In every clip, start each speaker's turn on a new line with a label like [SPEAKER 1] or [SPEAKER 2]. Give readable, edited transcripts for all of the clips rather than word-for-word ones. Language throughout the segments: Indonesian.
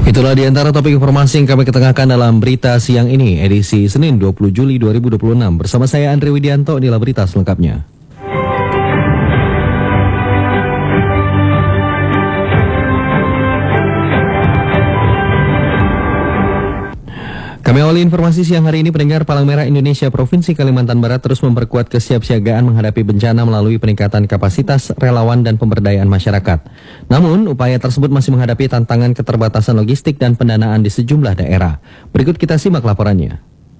[SPEAKER 1] Itulah di antara topik informasi yang kami ketengahkan dalam berita siang ini, edisi Senin 20 Juli 2026. Bersama saya Andre Widianto, inilah berita selengkapnya. Kami awali informasi siang hari ini. Pendengar, Palang Merah Indonesia Provinsi Kalimantan Barat terus memperkuat kesiapsiagaan menghadapi bencana melalui peningkatan kapasitas relawan dan pemberdayaan masyarakat. Namun, upaya tersebut masih menghadapi tantangan keterbatasan logistik dan pendanaan di sejumlah daerah. Berikut kita simak laporannya.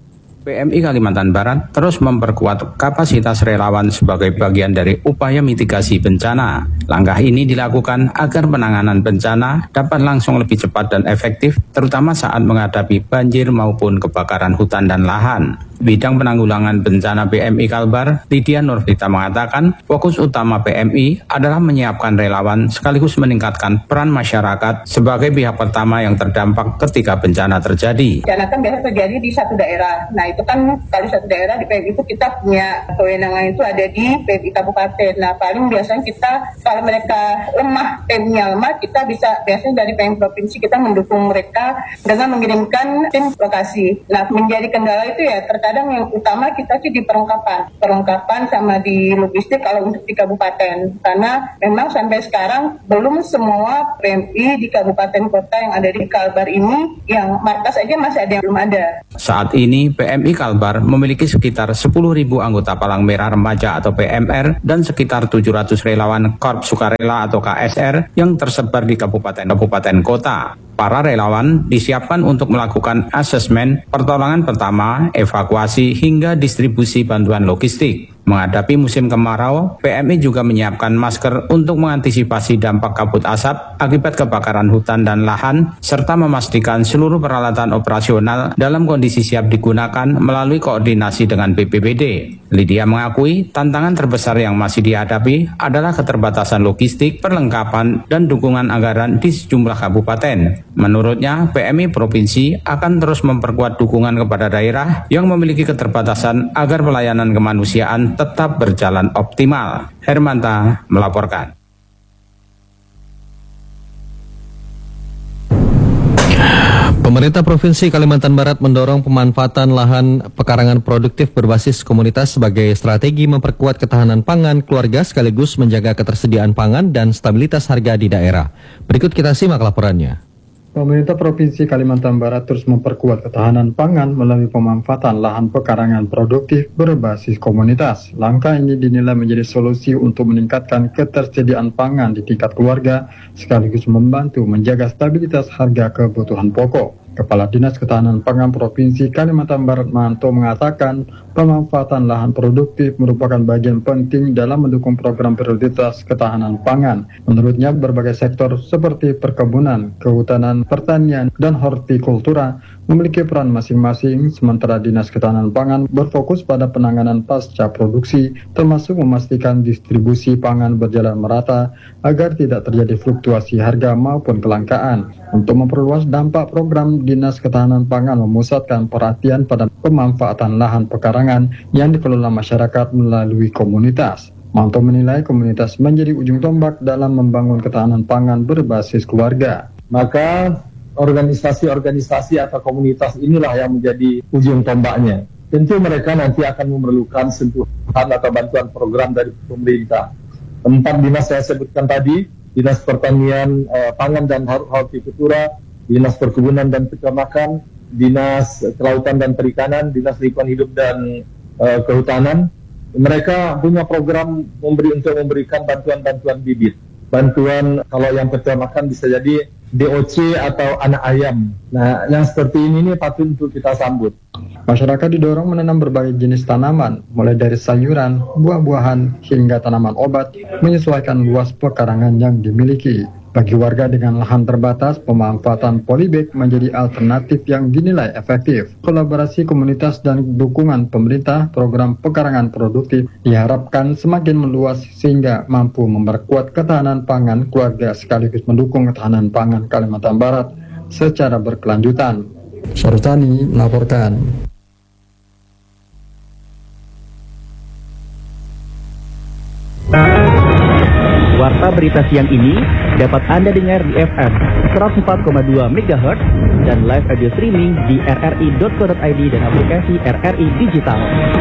[SPEAKER 2] PMI Kalimantan Barat terus memperkuat kapasitas relawan sebagai bagian dari upaya mitigasi bencana. Langkah ini dilakukan agar penanganan bencana dapat langsung lebih cepat dan efektif, terutama saat menghadapi banjir maupun kebakaran hutan dan lahan. Bidang Penanggulangan Bencana PMI Kalbar, Lydia Nurvita mengatakan, fokus utama PMI adalah menyiapkan relawan sekaligus meningkatkan peran masyarakat sebagai pihak pertama yang terdampak ketika bencana terjadi.
[SPEAKER 3] Bencana kan biasa terjadi di satu daerah. Nah itu kan kalau satu daerah di PMI itu kita punya kewenangan itu ada di PMI Kabupaten. Nah paling biasanya kita kalau mereka lemah, PMI-nya lemah, kita bisa biasanya dari PMI Provinsi kita mendukung mereka dengan mengirimkan tim lokasi. Nah menjadi kendala itu ya terkadang yang utama kita sih di perlengkapan sama di logistik kalau untuk di kabupaten, karena memang sampai sekarang belum semua PMI di kabupaten kota yang ada di Kalbar ini yang markas aja masih ada yang belum ada.
[SPEAKER 2] Saat ini PMI Kalbar memiliki sekitar 10.000 anggota Palang Merah Remaja atau PMR dan sekitar 700 relawan Korps Sukarela atau KSR yang tersebar di kabupaten kota. Para relawan disiapkan untuk melakukan asesmen, pertolongan pertama, evakuasi, hingga distribusi bantuan logistik. Menghadapi musim kemarau, PMI juga menyiapkan masker untuk mengantisipasi dampak kabut asap akibat kebakaran hutan dan lahan, serta memastikan seluruh peralatan operasional dalam kondisi siap digunakan melalui koordinasi dengan BPBD. Lydia mengakui tantangan terbesar yang masih dihadapi adalah keterbatasan logistik, perlengkapan, dan dukungan anggaran di sejumlah kabupaten. Menurutnya, PMI Provinsi akan terus memperkuat dukungan kepada daerah yang memiliki keterbatasan agar pelayanan kemanusiaan tetap berjalan optimal. Hermanta melaporkan.
[SPEAKER 1] Pemerintah Provinsi Kalimantan Barat mendorong pemanfaatan lahan pekarangan produktif berbasis komunitas sebagai strategi memperkuat ketahanan pangan keluarga sekaligus menjaga ketersediaan pangan dan stabilitas harga di daerah. Berikut kita simak laporannya.
[SPEAKER 4] Pemerintah Provinsi Kalimantan Barat terus memperkuat ketahanan pangan melalui pemanfaatan lahan pekarangan produktif berbasis komunitas. Langkah ini dinilai menjadi solusi untuk meningkatkan ketersediaan pangan di tingkat keluarga, sekaligus membantu menjaga stabilitas harga kebutuhan pokok. Kepala Dinas Ketahanan Pangan Provinsi Kalimantan Barat Manto mengatakan pemanfaatan lahan produktif merupakan bagian penting dalam mendukung program prioritas ketahanan pangan. Menurutnya berbagai sektor seperti perkebunan, kehutanan, pertanian, dan hortikultura memiliki peran masing-masing, sementara Dinas Ketahanan Pangan berfokus pada penanganan pasca produksi, termasuk memastikan distribusi pangan berjalan merata agar tidak terjadi fluktuasi harga maupun kelangkaan. Untuk memperluas dampak program, Dinas Ketahanan Pangan memusatkan perhatian pada pemanfaatan lahan pekarangan yang dikelola masyarakat melalui komunitas. Manto menilai komunitas menjadi ujung tombak dalam membangun ketahanan pangan berbasis keluarga.
[SPEAKER 5] Maka organisasi-organisasi atau komunitas inilah yang menjadi ujung tombaknya. Tentu mereka nanti akan memerlukan sentuhan atau bantuan program dari pemerintah. 4 dinas saya sebutkan tadi, Dinas Pertanian, Pangan dan Hortikultura, Dinas Perkebunan dan Peternakan, Dinas Kelautan dan Perikanan, Dinas Lingkungan Hidup dan Kehutanan. Mereka punya program untuk memberikan bantuan-bantuan bibit. Bantuan kalau yang peternakan bisa jadi DOC atau anak ayam. Nah, yang seperti ini patut untuk kita sambut.
[SPEAKER 4] Masyarakat didorong menanam berbagai jenis tanaman, mulai dari sayuran, buah-buahan, hingga tanaman obat, menyesuaikan luas pekarangan yang dimiliki. Bagi warga dengan lahan terbatas, pemanfaatan polybag menjadi alternatif yang dinilai efektif. Kolaborasi komunitas dan dukungan pemerintah, program pekarangan produktif diharapkan semakin meluas sehingga mampu memperkuat ketahanan pangan keluarga sekaligus mendukung ketahanan pangan Kalimantan Barat secara berkelanjutan. Syarutani melaporkan.
[SPEAKER 6] Beberapa berita siang ini dapat Anda dengar di FM 104,2 MHz dan live audio streaming di rri.co.id dan aplikasi RRI Digital.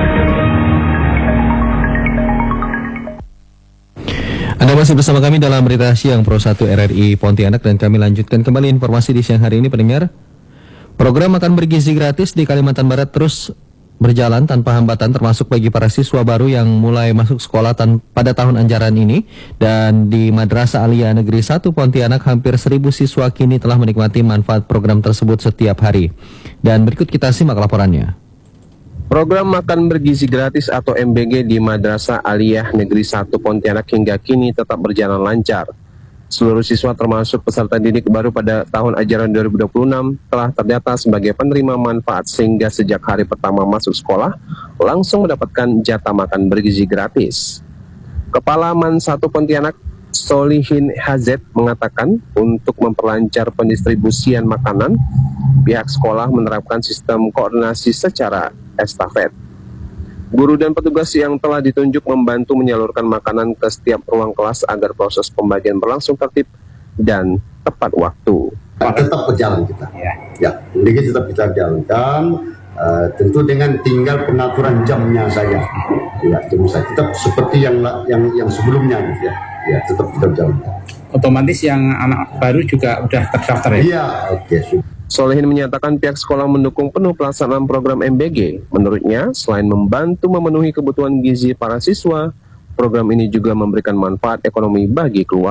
[SPEAKER 1] Anda masih bersama kami dalam berita siang Pro 1 RRI Pontianak dan kami lanjutkan kembali informasi di siang hari ini pendengar. Program makan bergizi gratis di Kalimantan Barat terus berjalan tanpa hambatan termasuk bagi para siswa baru yang mulai masuk sekolah pada tahun ajaran ini. Dan di Madrasah Aliyah Negeri 1 Pontianak hampir 1.000 siswa kini telah menikmati manfaat program tersebut setiap hari. Dan berikut kita simak laporannya.
[SPEAKER 7] Program makan bergizi gratis atau MBG di Madrasah Aliyah Negeri 1 Pontianak hingga kini tetap berjalan lancar. Seluruh siswa termasuk peserta didik baru pada tahun ajaran 2026 telah terdata sebagai penerima manfaat sehingga sejak hari pertama masuk sekolah langsung mendapatkan jatah makan bergizi gratis. Kepala Man 1 Pontianak Solihin Hazet mengatakan untuk memperlancar pendistribusian makanan, pihak sekolah menerapkan sistem koordinasi secara estafet. Guru dan petugas yang telah ditunjuk membantu menyalurkan makanan ke setiap ruang kelas agar proses pembagian berlangsung tertib dan tepat waktu.
[SPEAKER 8] Tetap berjalan kita. Ya, ini tetap kita jalankan, tentu dengan tinggal pengaturan jamnya saja. Ya, jam saja tetap seperti yang sebelumnya gitu ya. Ya, tetap kita jalankan.
[SPEAKER 2] Otomatis yang anak baru juga udah terdaftar ya?
[SPEAKER 8] Iya, oke.
[SPEAKER 7] Solihin menyatakan pihak sekolah mendukung penuh pelaksanaan program MBG. Menurutnya, selain membantu memenuhi kebutuhan gizi para siswa, program ini juga memberikan manfaat ekonomi bagi keluarga.